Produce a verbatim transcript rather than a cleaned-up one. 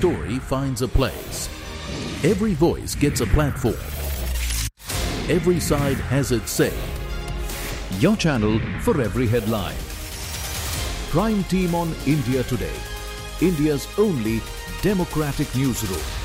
story finds a place. Every voice gets a platform. Every side has its say. Your channel for every headline. Prime Team on India Today, India's only democratic newsroom.